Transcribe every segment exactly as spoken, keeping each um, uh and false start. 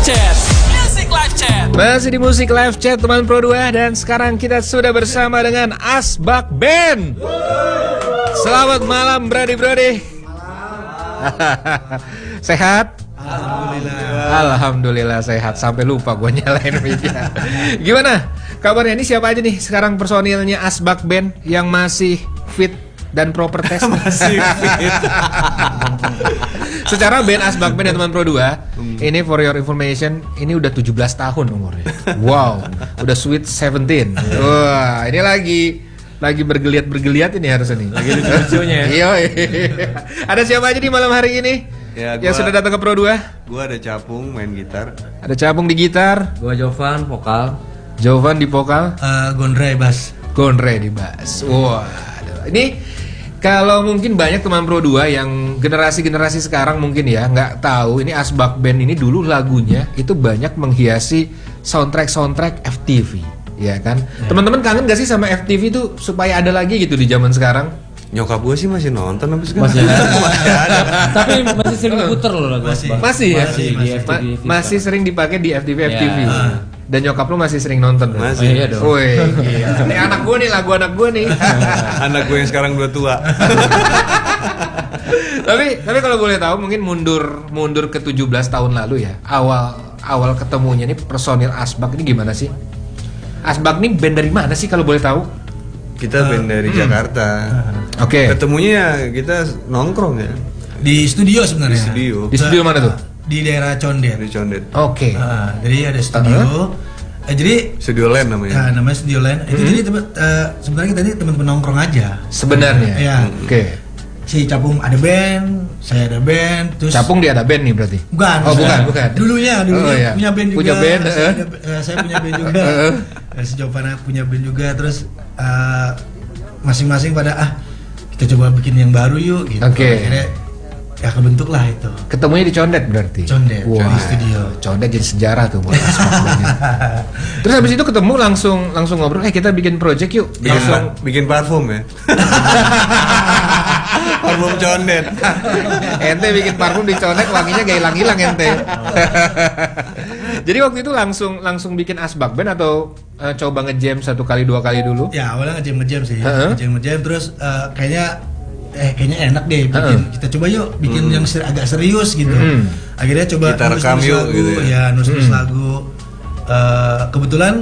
Chat, Music Live Chat. Masih di Musik Live Chat teman Pro dua. Dan sekarang kita sudah bersama dengan Asbak Band. Selamat malam brody-brody. Sehat? Alhamdulillah. Alhamdulillah sehat. Sampai lupa gue nyalain media. Gimana kabarnya? Ini siapa aja nih sekarang personilnya Asbak Band yang masih fit dan proper test? Masih fit. Secara band Asbak Band ya teman Pro dua, hmm. ini for your information, ini udah tujuh belas tahun umurnya. Wow, udah sweet seventeen. Wah, ini lagi lagi bergeliat-bergeliat ini harusnya nih. Lagi lucu-lucunya ya. Iya. Ada siapa aja di malam hari ini? Ya, gua, yang sudah datang ke Pro dua? Gua ada Capung main gitar. Ada Capung di gitar. Gua Jovan vokal. Jovan di vokal. Uh, Gondre bass. Gondre di bass. Wah, ini kalau mungkin banyak teman Pro dua yang generasi-generasi sekarang mungkin ya nggak tahu ini Asbak Band ini dulu lagunya itu banyak menghiasi soundtrack-soundtrack F T V, ya kan? Ya. Teman-teman kangen gak sih sama F T V itu supaya ada lagi gitu di zaman sekarang? Nyokap gue sih masih nonton tapi sekarang masih ada. masih ada. Tapi masih sering puter loh lagu masih, masih ya? Masih, di F T V, Ma- masih sering dipakai di F T V F T V. Ya. Dan nyokap lu masih sering nonton? Masih. Oh, iya dong. Woi, ini anak gue nih, lagu anak gue nih. Anak gue yang sekarang udah tua. tapi tapi kalau boleh tahu mungkin mundur mundur ke tujuh belas tahun lalu ya. Awal awal ketemunya nih personil Asbak ini gimana sih? Asbak nih band dari mana sih kalau boleh tahu? Kita band dari hmm. Jakarta. Oke. Okay. Ketemunya ya kita nongkrong ya. Di studio sebenarnya. Di studio. Di studio mana tuh? Di daerah Condet. Di Condet. Oke. Okay. Uh, jadi ada studio. Uh-huh. Eh, jadi Studio Land namanya. Ya, namanya Studio Land. Itu mm-hmm. jadi temen, uh, sebenarnya kita ini teman-teman nongkrong aja. Sebenarnya. Ya. Oke. Okay. Si Capung ada band, saya ada band, terus Capung dia ada band nih berarti? Bukan. Oh, bukan, bukan. Dulunya, dulunya oh, iya. punya band juga. Punya band, saya, uh. ada, uh, saya punya band juga. uh, si Jovana punya band juga, terus uh, masing-masing pada ah kita coba bikin yang baru yuk gitu. Oke. Okay. Akhirnya ya kebentuk lah itu. Ketemunya di Condet berarti? Condet, wow. di studio. Condet jadi sejarah tuh buat Asbak. Terus habis itu ketemu langsung langsung ngobrol, eh kita bikin project yuk. Bikin, langsung pa- bikin parfum ya. Parfum Condet. Ente bikin parfum di Condet wanginya gak hilang-hilang ente. Jadi waktu itu langsung langsung bikin Asbak Band atau uh, coba nge-jam satu kali dua kali dulu? Ya awalnya nge-jam nge-jam sih. Uh-huh. Nge-jam nge-jam terus uh, kayaknya eh kayaknya enak deh bikin uh-huh. kita coba yuk bikin hmm. yang ser- agak serius gitu. Hmm. Akhirnya coba kita rekam nulis yuk lagu, gitu ya. ya nulis hmm. lagu. Uh, kebetulan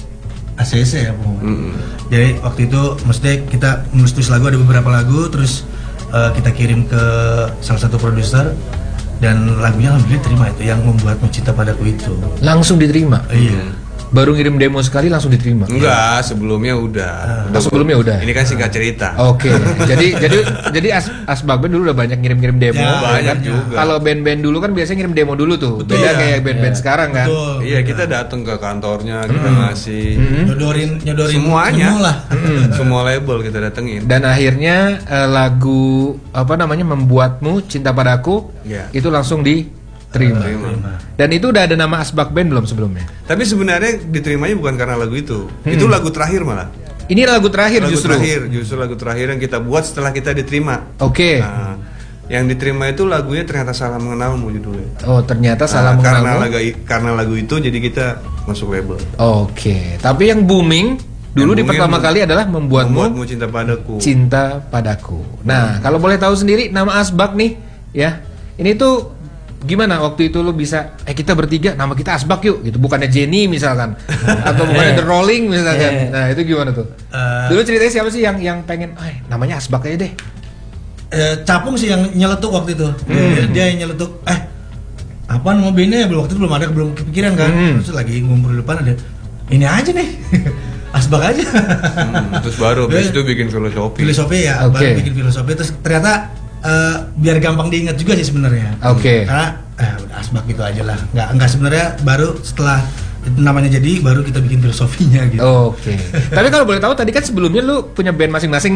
A C C ya, Bu. Hmm. Jadi waktu itu maksudnya kita nulis lagu, ada beberapa lagu, terus uh, kita kirim ke salah satu produser dan lagunya alhamdulillah terima, itu yang membuatmu cinta padaku itu. Langsung diterima? Iya. Baru ngirim demo sekali langsung diterima? Enggak, sebelumnya udah. Oh, sebelumnya udah. Ini kan singkat cerita. Oke. Okay. jadi jadi jadi As, Asbak Band dulu udah banyak ngirim-ngirim demo. Ya, banyak kan? juga. Kalau band-band dulu kan biasanya ngirim demo dulu tuh. Betul, beda ya. kayak band-band Ya. sekarang kan. Betul. Iya, kita datang ke kantornya, kita hmm. ngasih hmm. nyodorin nyodorin semuanya. semua lah. Hmm. Semua label kita datengin. Dan akhirnya uh, lagu apa namanya Membuatmu Cinta Padaku ya. Itu langsung di Terima. Terima. Dan itu udah ada nama Asbak Band belum sebelumnya? Tapi sebenarnya diterimanya bukan karena lagu itu. Hmm. Itu lagu terakhir malah. Ini lagu terakhir lagu justru. terakhir, justru lagu terakhir yang kita buat setelah kita diterima. Oke. Okay. Nah, yang diterima itu lagunya ternyata Salah Mengenalmu judulnya. Oh, ternyata nah, Salah Mengenalmu. Karena lagu karena lagu itu jadi kita masuk label. Oke. Okay. Tapi yang booming dulu yang di pertama kali adalah Membuatmu, Membuatmu Cinta Padaku. Cinta Padaku. Nah, hmm. kalau boleh tahu sendiri nama Asbak nih, ya. Ini tuh gimana waktu itu lo bisa eh kita bertiga nama kita Asbak yuk gitu, bukannya Jenny misalkan atau bukannya The Rolling misalkan. Nah itu gimana tuh? Uh, dulu ceritanya siapa sih yang yang pengen eh namanya Asbak aja deh? Eh, Capung sih yang nyeletuk waktu itu. Hmm. Dia, dia yang nyeletuk eh apa nama bandnya, belum waktu itu belum ada, belum kepikiran kan. Hmm. Terus lagi ngumpul di depan ada ini aja nih. Asbak aja. Hmm, terus baru habis itu bikin filosofi. Filosofi ya, okay. Baru bikin filosofi terus ternyata Uh, biar gampang diingat juga sih sebenarnya. Oke. Okay. Karena eh, udah Asbak gitu aja lah. Nggak nggak sebenarnya baru setelah namanya jadi baru kita bikin filosofinya gitu. Oke. Okay. Tapi kalau boleh tahu tadi kan sebelumnya lu punya band masing-masing.